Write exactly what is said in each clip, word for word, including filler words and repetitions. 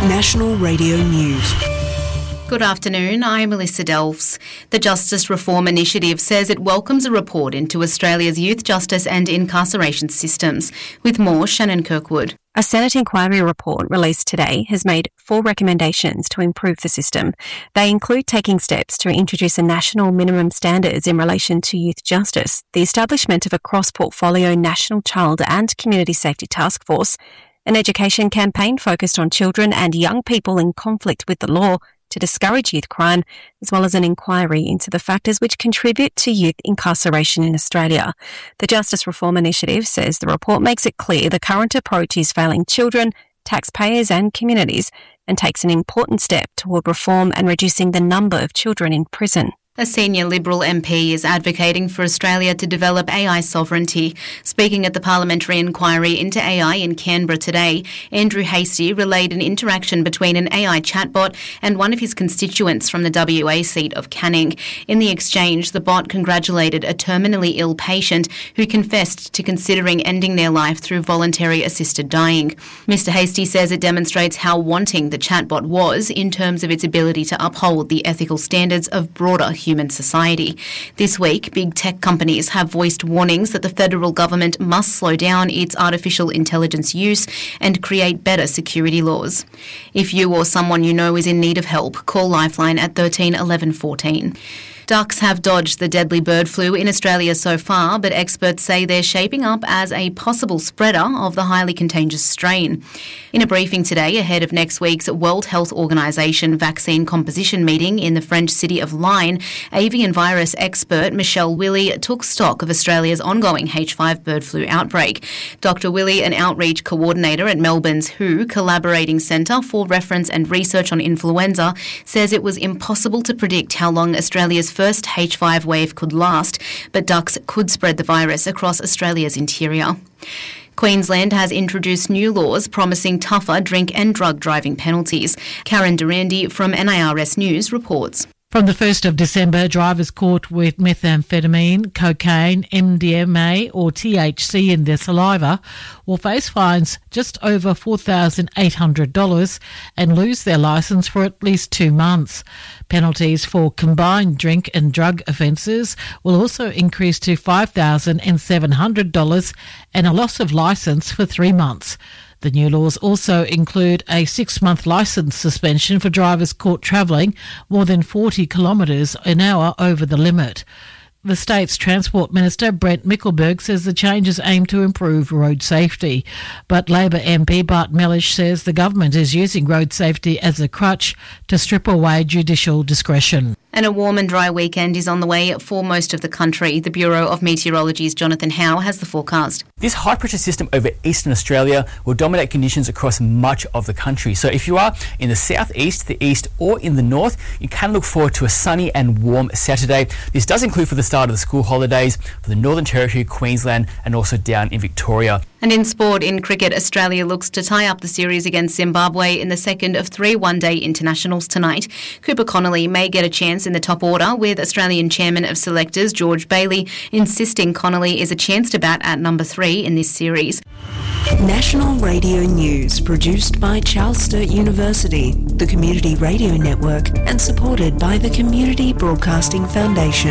National Radio News. Good afternoon, I'm Melissa Delves. The Justice Reform Initiative says it welcomes a report into Australia's youth justice and incarceration systems. With more, Shannon Kirkwood. A Senate inquiry report released today has made four recommendations to improve the system. They include taking steps to introduce a national minimum standards in relation to youth justice, the establishment of a cross-portfolio national child and community safety task force, an education campaign focused on children and young people in conflict with the law to discourage youth crime, as well as an inquiry into the factors which contribute to youth incarceration in Australia. The Justice Reform Initiative says the report makes it clear the current approach is failing children, taxpayers and communities, and takes an important step toward reform and reducing the number of children in prison. A senior Liberal M P is advocating for Australia to develop A I sovereignty. Speaking at the parliamentary inquiry into A I in Canberra today, Andrew Hastie relayed an interaction between an A I chatbot and one of his constituents from the W A seat of Canning. In the exchange, the bot congratulated a terminally ill patient who confessed to considering ending their life through voluntary assisted dying. Mister Hastie says it demonstrates how wanting the chatbot was in terms of its ability to uphold the ethical standards of broader human society. This week, big tech companies have voiced warnings that the federal government must slow down its artificial intelligence use and create better security laws. If you or someone you know is in need of help, call Lifeline at thirteen eleven fourteen. Ducks have dodged the deadly bird flu in Australia so far, but experts say they're shaping up as a possible spreader of the highly contagious strain. In a briefing today ahead of next week's World Health Organization vaccine composition meeting in the French city of Lyme, avian virus expert Michelle Willey took stock of Australia's ongoing H five bird flu outbreak. Doctor Willey, an outreach coordinator at Melbourne's W H O Collaborating Centre for Reference and Research on Influenza, says it was impossible to predict how long Australia's first H five wave could last, but ducks could spread the virus across Australia's interior. Queensland has introduced new laws promising tougher drink and drug driving penalties. Karen Durandi from N I R S News reports. From the first of December, drivers caught with methamphetamine, cocaine, M D M A or T H C in their saliva will face fines just over four thousand eight hundred dollars and lose their licence for at least two months. Penalties for combined drink and drug offences will also increase to five thousand seven hundred dollars and a loss of licence for three months. The new laws also include a six-month licence suspension for drivers caught travelling more than forty kilometres an hour over the limit. The state's Transport Minister, Brent Mickelberg, says the changes aim to improve road safety. But Labor M P Bart Mellish says the government is using road safety as a crutch to strip away judicial discretion. And a warm and dry weekend is on the way for most of the country. The Bureau of Meteorology's Jonathan Howe has the forecast. This high-pressure system over eastern Australia will dominate conditions across much of the country. So if you are in the southeast, the east or in the north, you can look forward to a sunny and warm Saturday. This does include for the start of the school holidays for the Northern Territory, Queensland and also down in Victoria. And in sport, in cricket, Australia looks to tie up the series against Zimbabwe in the second of three one-day internationals tonight. Cooper Connolly may get a chance in the top order, with Australian Chairman of Selectors George Bailey insisting Connolly is a chance to bat at number three in this series. National Radio News, produced by Charles Sturt University, the Community Radio Network, and supported by the Community Broadcasting Foundation.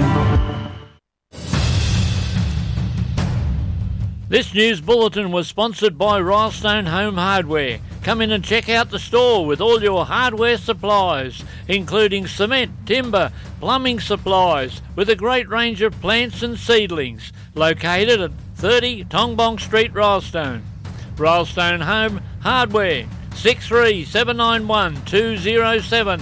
This news bulletin was sponsored by Rylestone Home Hardware. Come in and check out the store with all your hardware supplies, including cement, timber, plumbing supplies, with a great range of plants and seedlings. Located at thirty Tongbong Street, Rylestone. Rylestone Home Hardware, six three seven nine one two zero seven.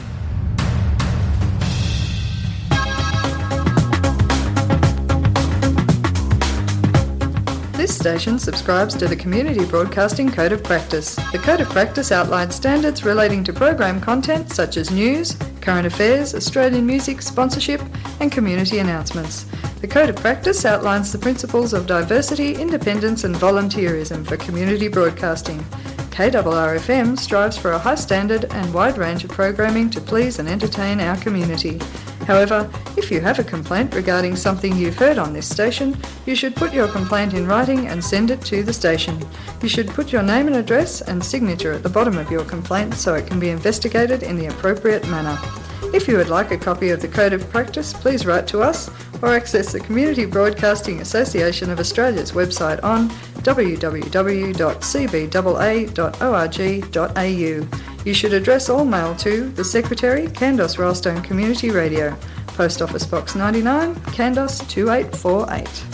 This station subscribes to the Community Broadcasting Code of Practice. The Code of Practice outlines standards relating to program content such as news, current affairs, Australian music, sponsorship and community announcements. The Code of Practice outlines the principles of diversity, independence and volunteerism for community broadcasting. K R R F M strives for a high standard and wide range of programming to please and entertain our community. However, if you have a complaint regarding something you've heard on this station, you should put your complaint in writing and send it to the station. You should put your name and address and signature at the bottom of your complaint so it can be investigated in the appropriate manner. If you would like a copy of the Code of Practice, please write to us or access the Community Broadcasting Association of Australia's website on w w w dot c b a a dot org dot a u. You should address all mail to the Secretary, Kandos Rylstone Community Radio, Post Office Box ninety-nine, Kandos two eight four eight.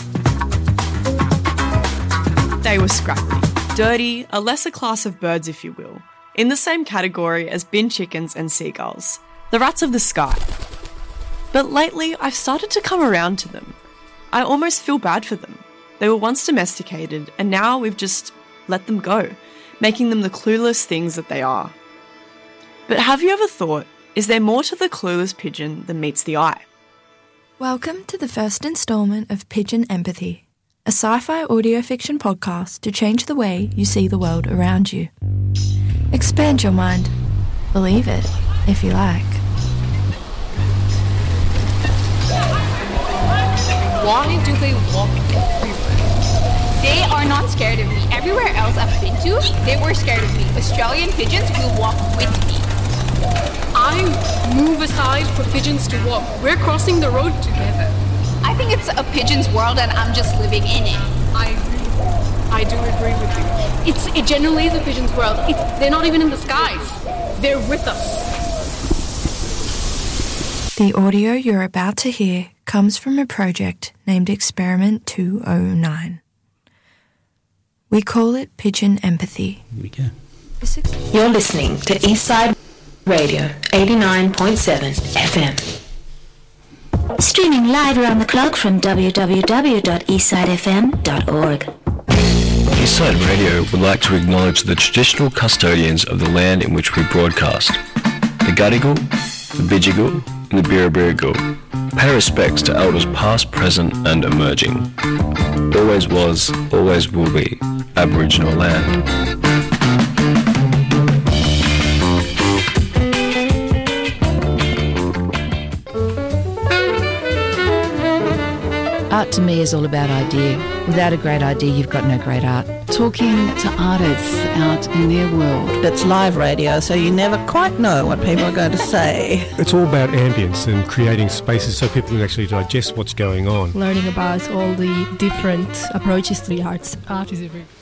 They were scrappy, dirty, a lesser class of birds if you will, in the same category as bin chickens and seagulls, the rats of the sky. But lately I've started to come around to them. I almost feel bad for them. They were once domesticated and now we've just let them go, making them the clueless things that they are. But have you ever thought, is there more to the clueless pigeon than meets the eye? Welcome to the first instalment of Pigeon Empathy, a sci-fi audio fiction podcast to change the way you see the world around you. Expand your mind. Believe it, if you like. Why do they walk everywhere? They are not scared of me. Everywhere else I've been to, they were scared of me. Australian pigeons will walk with me. I move aside for pigeons to walk. We're crossing the road together. I think it's a pigeon's world and I'm just living in it. I agree. I do agree with you. It's, it generally is a pigeon's world. It's, they're not even in the skies. They're with us. The audio you're about to hear comes from a project named Experiment two oh nine. We call it Pigeon Empathy. Here we go. You're listening to Eastside Radio eighty-nine point seven F M. Streaming live around the clock from w w w dot eastside f m dot org. Eastside Radio would like to acknowledge the traditional custodians of the land in which we broadcast, the Gadigal, the Bidjigal, and the Birrabirragal. Pay respects to elders past, present, and emerging. Always was, always will be Aboriginal land. Art to me is all about idea. Without a great idea, you've got no great art. Talking to artists out in their world. It's live radio, so you never quite know what people are going to say. It's all about ambience and creating spaces so people can actually digest what's going on. Learning about all the different approaches to the arts. Art is everywhere.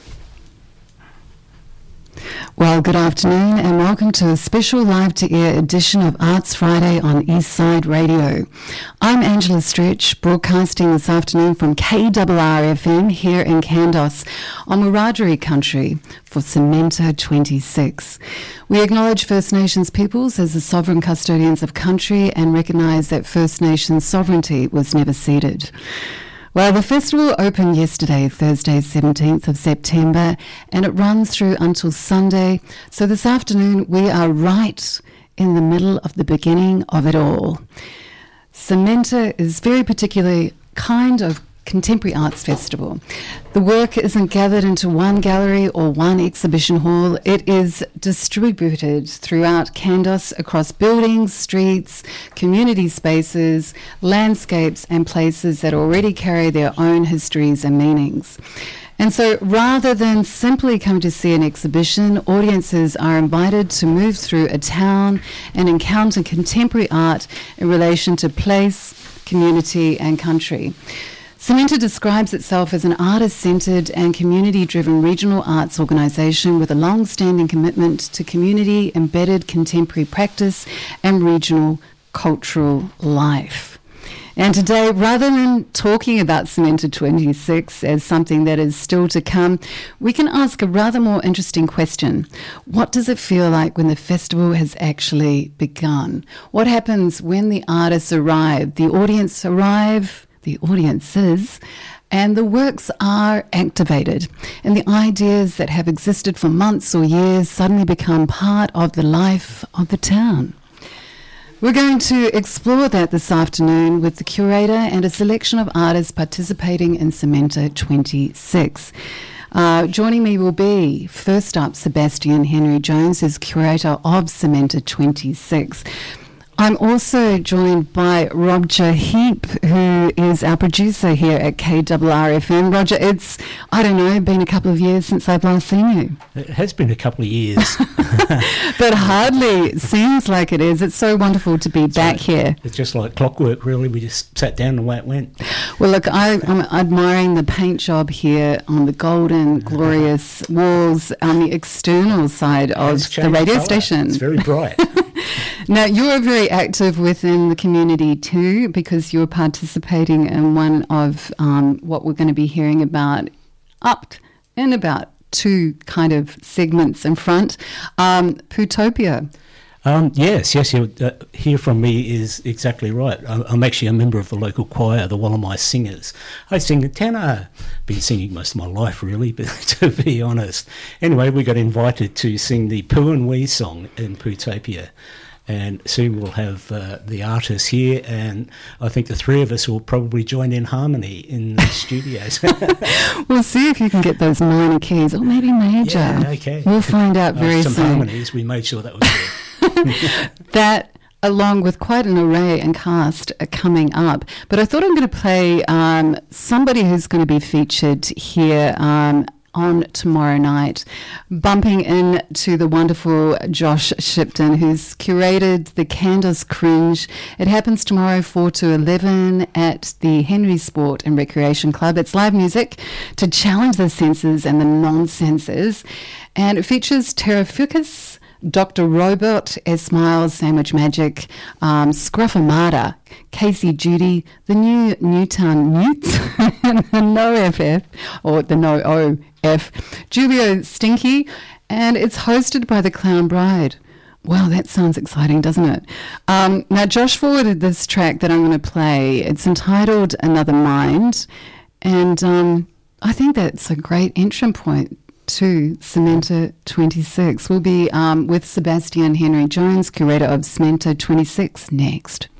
Well, good afternoon and welcome to a special live-to-air edition of Arts Friday on Eastside Radio. I'm Angela Stretch, broadcasting this afternoon from K R R F M here in Kandos on Wiradjuri country for Cementa twenty-six. We acknowledge First Nations peoples as the sovereign custodians of country and recognise that First Nations sovereignty was never ceded. Well, the festival opened yesterday, Thursday, seventeenth of September, and it runs through until Sunday. So this afternoon, we are right in the middle of the beginning of it all. Cementa is very particularly kind of contemporary arts festival. The work isn't gathered into one gallery or one exhibition hall. It is distributed throughout Kandos across buildings, streets, community spaces, landscapes and places that already carry their own histories and meanings. And so rather than simply come to see an exhibition, audiences are invited to move through a town and encounter contemporary art in relation to place, community and country. Cementa describes itself as an artist-centred and community-driven regional arts organisation with a long-standing commitment to community-embedded contemporary practice and regional cultural life. And today, rather than talking about Cementa twenty-six as something that is still to come, we can ask a rather more interesting question. What does it feel like when the festival has actually begun? What happens when the artists arrive, the audience arrive, the audiences, and the works are activated, and the ideas that have existed for months or years suddenly become part of the life of the town. We're going to explore that this afternoon with the curator and a selection of artists participating in Cementa twenty-six. Uh, joining me will be, first up, Sebastian Henry Jones, is curator of Cementa twenty-six. I'm also joined by Roger Heap, who is our producer here at K R R F M. Roger, it's, I don't know, been a couple of years since I've last seen you. It has been a couple of years. But hardly seems like it is. It's so wonderful to be back So here. It's just like clockwork, really. We just sat down and away it went. Well, look, I, I'm admiring the paint job here on the golden, glorious walls on the external side of It's the changed radio colour. station. It's very bright. Now, you're very active within the community too, because you're participating in one of um, what we're going to be hearing about up in about two kind of segments in front. Um, Putopia. Um, yes, yes, you, uh, hear from me is exactly right. I'm, I'm actually a member of the local choir, the Wallamai Singers. I sing the tenor. Been singing most of my life, really, but to be honest. Anyway, we got invited to sing the Pooh and Wee song in Putopia. And soon we'll have uh, the artists here, and I think the three of us will probably join in harmony in the studios. We'll see if you can get those minor keys, or maybe major. Yeah, okay. We'll find out Uh, very some soon. harmonies, we made sure that was there. That, along with quite an array and cast, are coming up. But I thought I'm going to play um, somebody who's going to be featured here um, on tomorrow night, bumping into the wonderful Josh Shipton, who's curated the Candace Cringe. It happens tomorrow four to eleven at the Henry Sport and Recreation Club. It's live music to challenge the senses and the nonsenses, and it features Terrafucus, Doctor Robot, S Miles, Sandwich Magic, um, Scruffamata, Casey Judy, the new Newtown Newts, the No F F, or the No O F, Julio Stinky, and it's hosted by the Clown Bride. Wow, that sounds exciting, doesn't it? Um, now, Josh forwarded this track that I'm going to play. It's entitled Another Mind, and um, I think that's a great entry point to Cemento twenty-six. We'll be um, with Sebastian Henry Jones, curator of Cemento twenty-six, next.